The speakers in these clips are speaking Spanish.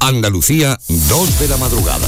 Andalucía, 2 de la madrugada.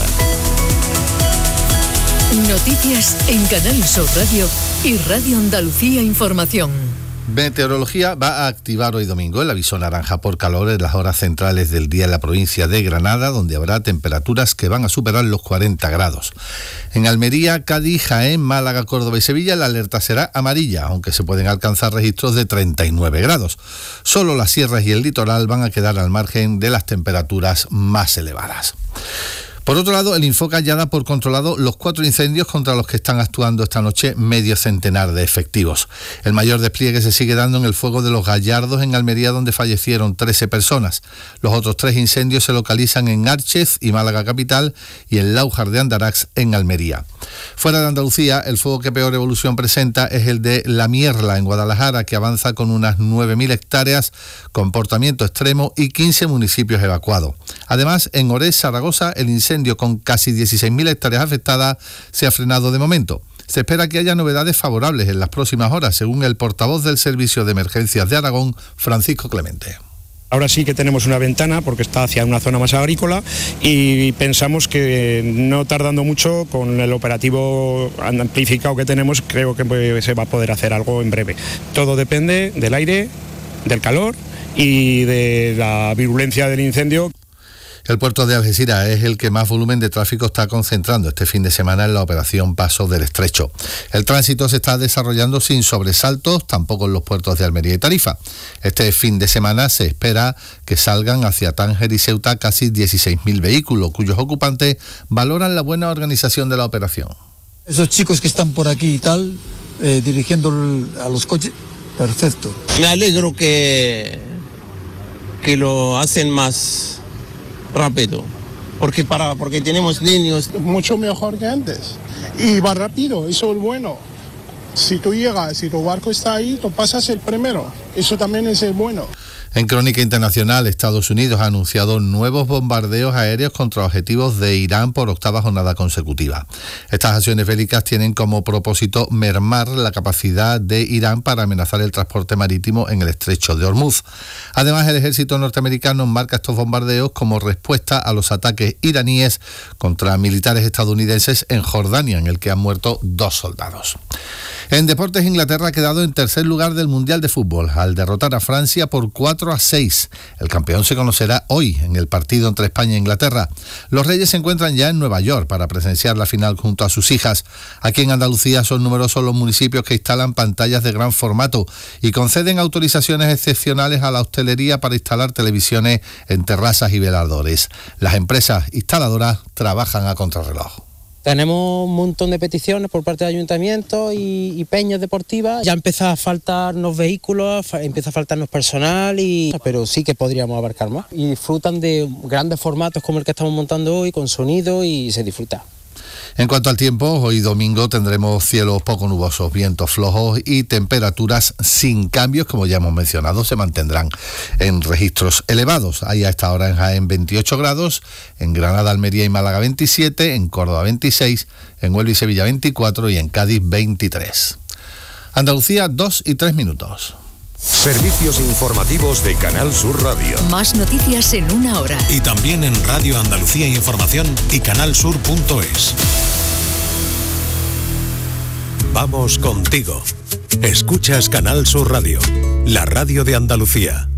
Noticias en Canal Sur Radio y Radio Andalucía Información. Meteorología va a activar hoy domingo el aviso naranja por calor en las horas centrales del día en la provincia de Granada, donde habrá temperaturas que van a superar los 40 grados. En Almería, Cádiz, Jaén, Málaga, Córdoba y Sevilla la alerta será amarilla, aunque se pueden alcanzar registros de 39 grados. Solo las sierras y el litoral van a quedar al margen de las temperaturas más elevadas. Por otro lado, el Infoca ya da por controlado los 4 incendios contra los que están actuando esta noche medio centenar de efectivos. El mayor despliegue se sigue dando en el fuego de los Gallardos en Almería, donde fallecieron 13 personas. Los otros 3 incendios se localizan en Árchez y Málaga capital y en Láujar de Andarax en Almería. Fuera de Andalucía, el fuego que peor evolución presenta es el de La Mierla en Guadalajara, que avanza con unas 9.000 hectáreas, comportamiento extremo y 15 municipios evacuados. Además, en Orés, Zaragoza, el incendio con casi 16.000 hectáreas afectadas se ha frenado de momento. Se espera que haya novedades favorables en las próximas horas, según el portavoz del Servicio de Emergencias de Aragón, Francisco Clemente. Ahora sí que tenemos una ventana porque está hacia una zona más agrícola y pensamos que no tardando mucho con el operativo amplificado que tenemos, creo que se va a poder hacer algo en breve. Todo depende del aire, del calor y de la virulencia del incendio. El puerto de Algeciras es el que más volumen de tráfico está concentrando este fin de semana en la operación Paso del Estrecho. El tránsito se está desarrollando sin sobresaltos, tampoco en los puertos de Almería y Tarifa. Este fin de semana se espera que salgan hacia Tánger y Ceuta casi 16.000 vehículos, cuyos ocupantes valoran la buena organización de la operación. Esos chicos que están por aquí y tal, dirigiendo a los coches, perfecto. Me alegro que lo hacen más rápido, porque tenemos niños. Mucho mejor que antes y va rápido, eso es bueno. Si tú llegas, si tu barco está ahí, tú pasas el primero, eso también es el bueno. En crónica internacional, Estados Unidos ha anunciado nuevos bombardeos aéreos contra objetivos de Irán por 8ª jornada consecutiva. Estas acciones bélicas tienen como propósito mermar la capacidad de Irán para amenazar el transporte marítimo en el estrecho de Hormuz. Además, el ejército norteamericano marca estos bombardeos como respuesta a los ataques iraníes contra militares estadounidenses en Jordania, en el que han muerto 2 soldados. En deportes, Inglaterra ha quedado en tercer lugar del Mundial de Fútbol al derrotar a Francia por 4-6. El campeón se conocerá hoy en el partido entre España e Inglaterra. Los Reyes se encuentran ya en Nueva York para presenciar la final junto a sus hijas. Aquí en Andalucía son numerosos los municipios que instalan pantallas de gran formato y conceden autorizaciones excepcionales a la hostelería para instalar televisiones en terrazas y veladores. Las empresas instaladoras trabajan a contrarreloj. Tenemos un montón de peticiones por parte de ayuntamientos y peñas deportivas. Ya empieza a faltarnos vehículos, empieza a faltarnos personal, pero sí que podríamos abarcar más. Y disfrutan de grandes formatos como el que estamos montando hoy, con sonido, y se disfruta. En cuanto al tiempo, hoy domingo tendremos cielos poco nubosos, vientos flojos y temperaturas sin cambios, como ya hemos mencionado, se mantendrán en registros elevados. Hay a esta hora en Jaén 28 grados, en Granada, Almería y Málaga 27, en Córdoba 26, en Huelva y Sevilla 24 y en Cádiz 23. Andalucía, 2:03. Servicios informativos de Canal Sur Radio. Más noticias en una hora. Y también en Radio Andalucía Información y canalsur.es. Vamos contigo. Escuchas Canal Sur Radio, la radio de Andalucía.